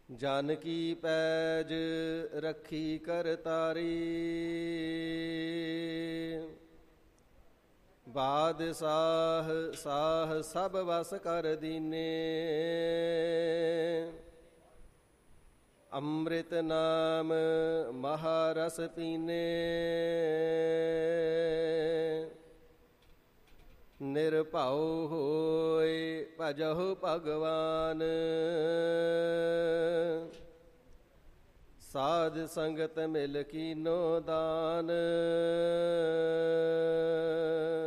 ਜਨ ਕੀ ਪੈਜ ਰੱਖੀ ਕਰਤਾਰੀ, ਬਾਦਸ਼ਾਹ ਸਾਹ ਸਭ ਵਸ ਕਰ ਦੀਨੇ। ਅੰਮ੍ਰਿਤ ਨਾਮ ਮਹਾਰਸ ਪੀਨੇ, ਨਿਰਭਉ ਹੋਇ ਭਜਹੁ ਭਗਵਾਨ। ਸਾਧ ਸੰਗਤ ਮਿਲ ਕੀਨੋ ਦਾਨ,